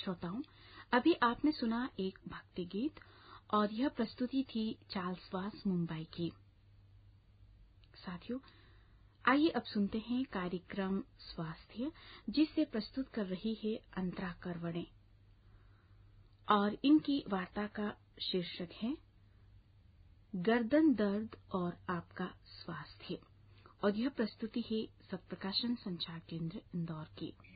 श्रोताओं, अभी आपने सुना एक भक्ति गीत और यह प्रस्तुति थी चार्ल्स वास मुंबई की। साथियों, आइए अब सुनते हैं कार्यक्रम स्वास्थ्य, जिसे प्रस्तुत कर रही है अंतरा करवड़े और इनकी वार्ता का शीर्षक है गर्दन दर्द और आपका स्वास्थ्य और यह प्रस्तुति है सत्प्रकाशन संचार केंद्र इंदौर की।